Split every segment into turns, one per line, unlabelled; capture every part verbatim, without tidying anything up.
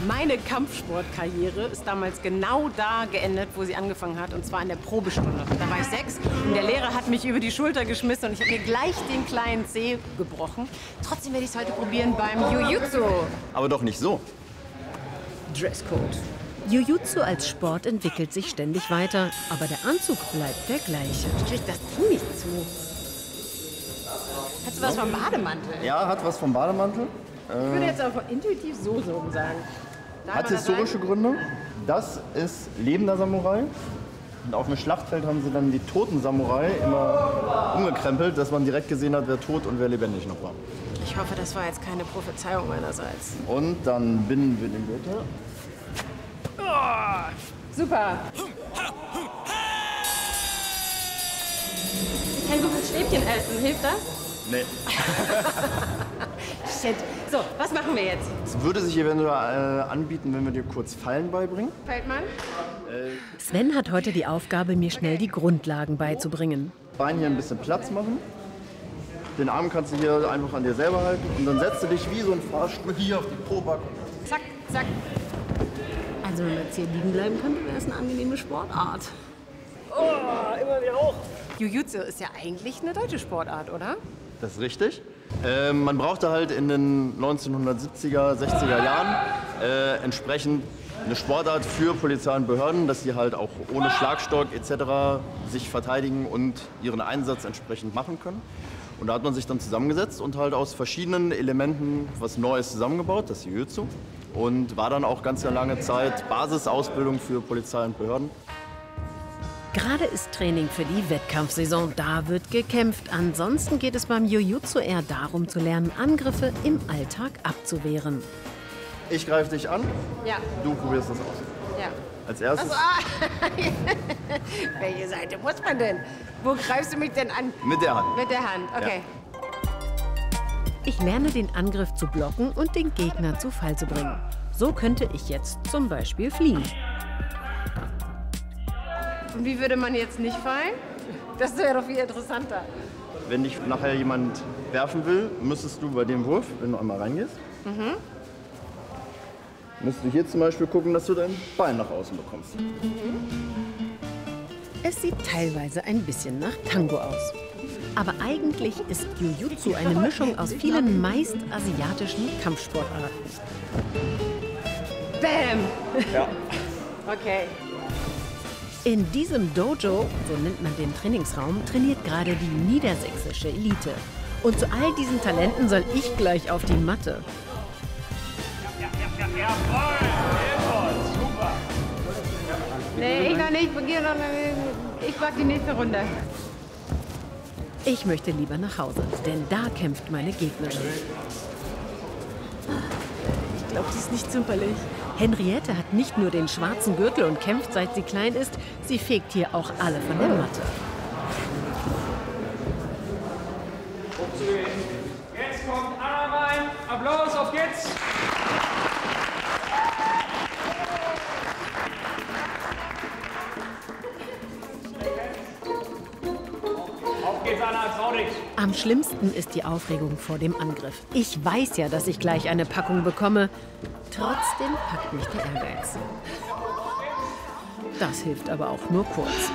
Meine Kampfsportkarriere ist damals genau da geendet, wo sie angefangen hat, und zwar in der Probestunde. Da war ich sechs und der Lehrer hat mich über die Schulter geschmissen und ich habe mir gleich den kleinen Zeh gebrochen. Trotzdem werde ich es heute probieren beim Jiu-Jitsu.
Aber doch nicht so.
Dresscode.
Jiu-Jitsu als Sport entwickelt sich ständig weiter, aber der Anzug bleibt der gleiche.
Ich krieg das Ding nicht zu. Hast du was vom Bademantel?
Ja, hat was vom Bademantel.
Ich würde jetzt aber intuitiv so so sagen. Darf
Hat
man das
historische
sagen?
Gründe. Das ist lebender Samurai. Und auf dem Schlachtfeld haben sie dann die toten Samurai immer umgekrempelt, dass man direkt gesehen hat, wer tot und wer lebendig noch war.
Ich hoffe, das war jetzt keine Prophezeiung meinerseits.
Und dann binden wir den Gürtel.
Oh, super. Ich kann gut mit Stäbchen essen. Hilft das?
Nee.
Shit. So, was machen wir jetzt?
Es würde sich eventuell äh, anbieten, wenn wir dir kurz Fallen beibringen.
Feldmann?
Sven hat heute die Aufgabe, mir schnell die Grundlagen beizubringen.
Bein hier ein bisschen Platz machen. Den Arm kannst du hier einfach an dir selber halten. Und dann setzt du dich wie so ein Fahrstuhl hier auf die Pobacke.
Zack, zack.
Also wenn wir jetzt hier liegen bleiben könnte, wäre es eine angenehme Sportart.
Oh, immer wieder hoch. Jiu-Jitsu ist ja eigentlich eine deutsche Sportart, oder?
Das ist richtig. Ähm, man brauchte halt in den neunzehnhundertsiebziger, sechziger Jahren äh, entsprechend eine Sportart für Polizei und Behörden, dass sie halt auch ohne Schlagstock et cetera sich verteidigen und ihren Einsatz entsprechend machen können. Und da hat man sich dann zusammengesetzt und halt aus verschiedenen Elementen was Neues zusammengebaut, das Jiu-Jitsu. Und war dann auch ganz lange Zeit Basisausbildung für Polizei und Behörden.
Gerade ist Training für die Wettkampfsaison. Da wird gekämpft. Ansonsten geht es beim Jiu-Jitsu eher darum zu lernen, Angriffe im Alltag abzuwehren.
Ich greife dich an,
Ja.
du probierst das aus.
Ja.
Als erstes
Also, ah. Welche Seite muss man denn? Wo greifst du mich denn an?
mit der Hand.
Mit der Hand, okay.
Ich lerne den Angriff zu blocken und den Gegner zu Fall zu bringen. So könnte ich jetzt zum Beispiel fliehen.
Und wie würde man jetzt nicht fallen? Das wäre doch viel interessanter.
Wenn dich nachher jemand werfen will, müsstest du bei dem Wurf, wenn du einmal reingehst,
Mhm.
müsstest du hier zum Beispiel gucken, dass du dein Bein nach außen bekommst.
Es sieht teilweise ein bisschen nach Tango aus. Aber eigentlich ist Jiu-Jitsu eine Mischung aus vielen meist asiatischen Kampfsportarten.
Bam!
Ja.
Okay.
In diesem Dojo, so nennt man den Trainingsraum, trainiert gerade die niedersächsische Elite. Und zu all diesen Talenten soll ich gleich auf die Matte.
Nee, ich noch nicht. Ich mach die nächste Runde.
Ich möchte lieber nach Hause, denn da kämpft meine Gegnerin.
Ich glaube, die ist nicht zimperlich.
Henriette hat nicht nur den schwarzen Gürtel und kämpft, seit sie klein ist, sie fegt hier auch alle von der Matte.
Jetzt kommt Anna rein. Applaus, auf geht's. Auf geht's, Anna, trau dich.
Am schlimmsten ist die Aufregung vor dem Angriff. Ich weiß ja, dass ich gleich eine Packung bekomme. Trotzdem packt mich der Ehrgeiz. Das hilft aber auch nur kurz.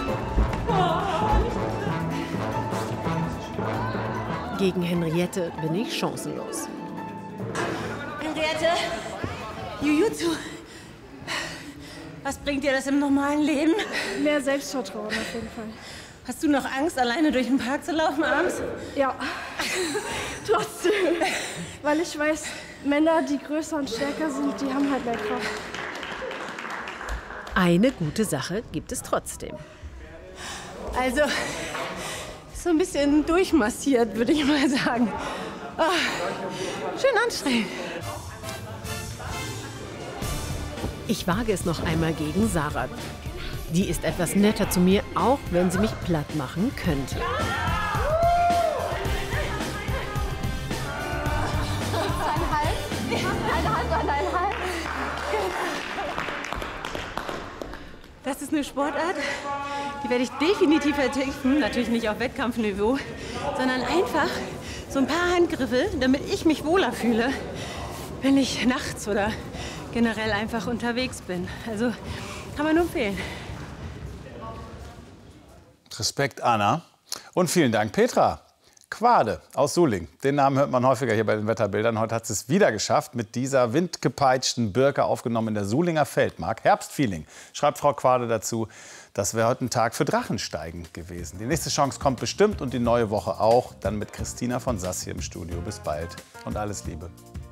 Gegen Henriette bin ich chancenlos.
Henriette, Jiu-Jitsu. Was bringt dir das im normalen Leben?
Mehr Selbstvertrauen auf jeden Fall.
Hast du noch Angst, alleine durch den Park zu laufen abends?
Ja, trotzdem. Weil ich weiß, Männer, die größer und stärker sind, die haben halt mehr Kraft.
Eine gute Sache gibt es trotzdem.
Also, so ein bisschen durchmassiert, würde ich mal sagen. Oh, schön anstrengend.
Ich wage es noch einmal gegen Sarah. Die ist etwas netter zu mir, auch wenn sie mich platt machen könnte.
Das ist eine Sportart, die werde ich definitiv vertiefen. Natürlich nicht auf Wettkampfniveau, sondern einfach so ein paar Handgriffe, damit ich mich wohler fühle, wenn ich nachts oder
generell einfach unterwegs bin. Also kann man nur empfehlen.
Respekt, Anna. Und vielen Dank, Petra. Quade aus Suling. Den Namen hört man häufiger hier bei den Wetterbildern. Heute hat sie es wieder geschafft, mit dieser windgepeitschten Birke aufgenommen in der Sulinger Feldmark. Herbstfeeling, schreibt Frau Quade dazu. Das wäre heute ein Tag für Drachensteigen gewesen. Die nächste Chance kommt bestimmt und die neue Woche auch. Dann mit Christina von Sass hier im Studio. Bis bald und alles Liebe.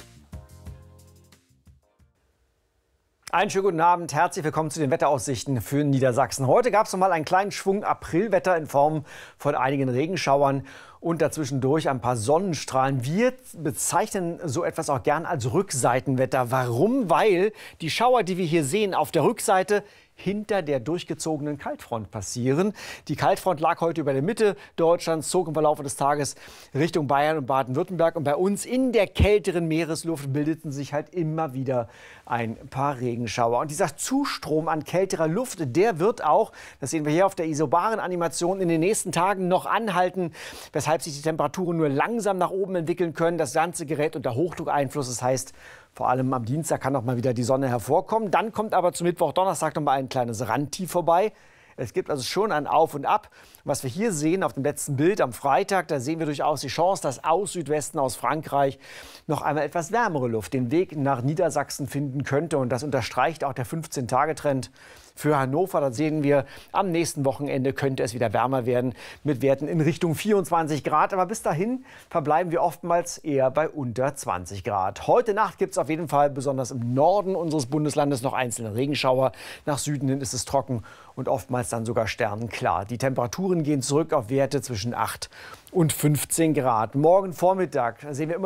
Einen schönen guten Abend, herzlich willkommen zu den Wetteraussichten für Niedersachsen. Heute gab es noch mal einen kleinen Schwung Aprilwetter in Form von einigen Regenschauern und dazwischendurch ein paar Sonnenstrahlen. Wir bezeichnen so etwas auch gern als Rückseitenwetter. Warum? Weil die Schauer, die wir hier sehen, auf der Rückseite hinter der durchgezogenen Kaltfront passieren. Die Kaltfront lag heute über der Mitte Deutschlands, zog im Verlauf des Tages Richtung Bayern und Baden-Württemberg. Und bei uns in der kälteren Meeresluft bildeten sich halt immer wieder ein paar Regenschauer. Und dieser Zustrom an kälterer Luft, der wird auch, das sehen wir hier auf der isobaren Animation, in den nächsten Tagen noch anhalten, weshalb sich die Temperaturen nur langsam nach oben entwickeln können. Das ganze gerät unter Hochdruckeinfluss, das heißt, vor allem am Dienstag kann noch mal wieder die Sonne hervorkommen. Dann kommt aber zu Mittwoch, Donnerstag noch mal ein kleines Randtief vorbei. Es gibt also schon ein Auf und Ab. Was wir hier sehen auf dem letzten Bild am Freitag, da sehen wir durchaus die Chance, dass aus Südwesten, aus Frankreich noch einmal etwas wärmere Luft den Weg nach Niedersachsen finden könnte. Und das unterstreicht auch der fünfzehn-Tage-Trend für Hannover. Da sehen wir, am nächsten Wochenende könnte es wieder wärmer werden mit Werten in Richtung vierundzwanzig Grad. Aber bis dahin verbleiben wir oftmals eher bei unter zwanzig Grad. Heute Nacht gibt es auf jeden Fall besonders im Norden unseres Bundeslandes noch einzelne Regenschauer. Nach Süden hin ist es trocken und oftmals dann sogar sternenklar. Die Temperaturen gehen zurück auf Werte zwischen acht und fünfzehn Grad. Morgen Vormittag sehen wir immer